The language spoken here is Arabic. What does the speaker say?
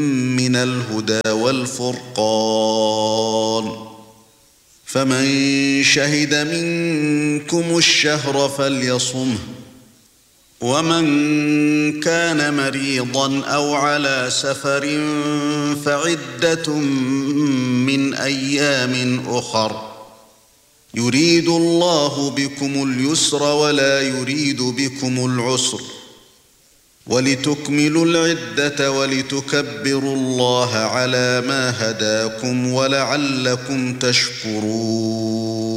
من الهدى والفرقان فمن شهد منكم الشهر فليصمه ومن كان مريضا أو على سفر فعدة من أيام أخر يريد الله بكم اليسر ولا يريد بكم العسر ولتكملوا العدة ولتكبروا الله على ما هداكم ولعلكم تشكرون